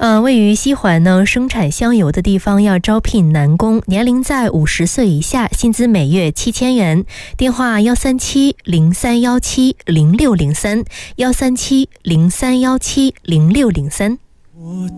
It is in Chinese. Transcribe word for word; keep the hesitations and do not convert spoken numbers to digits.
呃，位于西环呢生产香油的地方要招聘男工，年龄在五十岁以下，薪资每月七千元。电话幺三七零三幺七零六零三，幺三七零三幺七零六零三。